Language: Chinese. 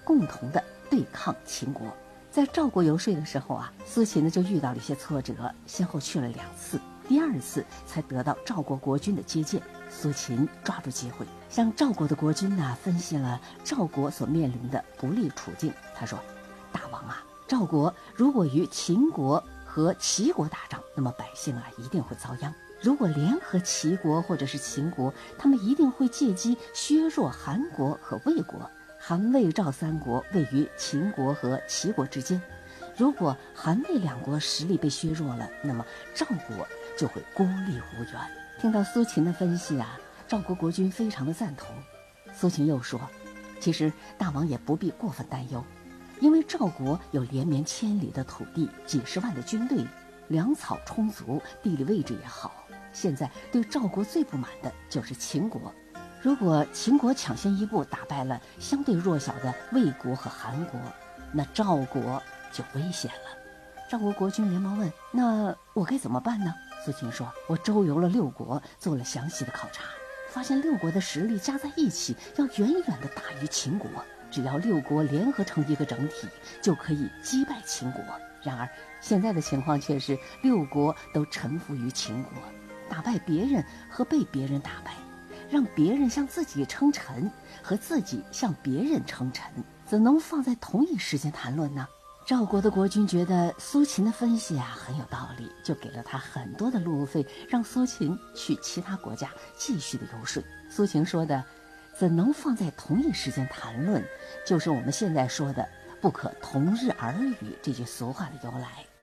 共同的对抗秦国。在赵国游说的时候啊，苏秦呢就遇到了一些挫折，先后去了2次，第2次才得到赵国国君的接见。苏秦抓住机会，向赵国的国君呢分析了赵国所面临的不利处境。他说：“大王啊，赵国如果与秦国和齐国打仗，那么百姓啊一定会遭殃。如果联合齐国或者是秦国，他们一定会借机削弱韩国和魏国。韩魏赵3国位于秦国和齐国之间，如果韩魏2国实力被削弱了，那么赵国就会孤立无援。”听到苏秦的分析啊，赵国国君非常的赞同。苏秦又说：“其实大王也不必过分担忧，因为赵国有连绵千里的土地，几十万的军队，粮草充足，地理位置也好。现在对赵国最不满的就是秦国。如果秦国抢先一步打败了相对弱小的魏国和韩国，那赵国就危险了。”赵国国君连忙问：“那我该怎么办呢？”苏秦说：“我周游了6国，做了详细的考察，发现6国的实力加在一起要远远的大于秦国。只要6国联合成一个整体，就可以击败秦国。然而现在的情况却是6国都臣服于秦国，打败别人和被别人打败，让别人向自己称臣和自己向别人称臣，怎能放在同一时间谈论呢？”赵国的国君觉得苏秦的分析啊很有道理，就给了他很多的路费，让苏秦去其他国家继续的游说。苏秦说的怎能放在同一时间谈论，就是我们现在说的不可同日而语这句俗话的由来。